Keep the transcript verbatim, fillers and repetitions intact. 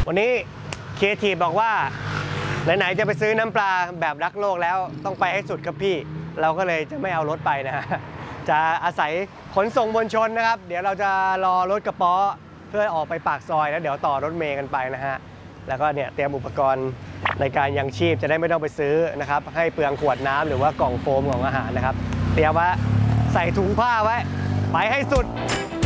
วันนี้ครีเอทีฟบอกว่าไหนๆจะไปซื้อน้ำปลาแบบรักโลกแล้วต้องไปให้สุดครับพี่เราก็เลยจะไม่เอารถไปนะฮะจะอาศัยขนส่งมวลชนนะครับเดี๋ยวเราจะรอรถกระป๋อเพื่อออกไปปากซอยแล้วเดี๋ยวต่อรถเมล์กันไปนะฮะแล้วก็เนี่ยเตรียมอุปกรณ์ในการยังชีพจะได้ไม่ต้องไปซื้อนะครับให้เปลืองขวดน้ำหรือว่ากล่องโฟมของอาหารนะครับเตรียมไว้ใส่ถุงผ้าไว้ไปให้สุด